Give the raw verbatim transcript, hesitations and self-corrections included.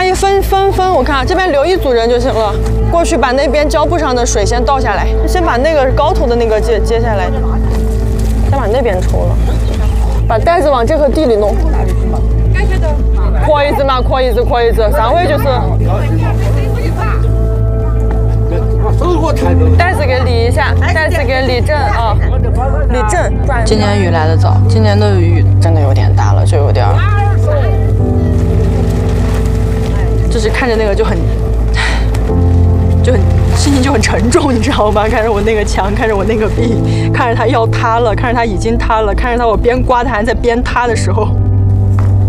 一分分分，我看这边留一组人就行了，过去把那边胶布上的水先倒下来，先把那个高头的那个接接下来，先把那边抽了，把袋子往这个地里弄。可以子嘛，可以子，可以子，上回就是。袋子给理一下，袋子给理正啊，理正。今年雨来得早，今年的雨真的有点大了，就有点，就是看着那个就很，就很心情就很沉重，你知道吗？看着我那个墙，看着我那个壁，看着它要塌了，看着它已经塌了，看着它我边刮它还在边塌的时候。